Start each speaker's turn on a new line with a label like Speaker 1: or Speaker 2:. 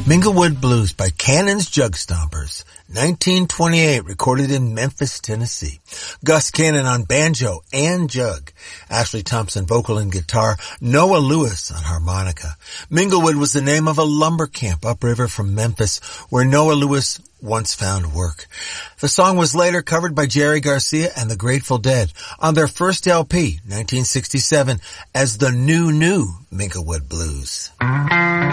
Speaker 1: Minglewood Blues by Cannon's Jug Stompers, 1928, recorded in Memphis, Tennessee. Gus Cannon on banjo and jug. Ashley Thompson vocal and guitar. Noah Lewis on harmonica. Minglewood was the name of a lumber camp upriver from Memphis where Noah Lewis once found work. The song was later covered by Jerry Garcia and the Grateful Dead on their first LP, 1967, as the New Minglewood Blues.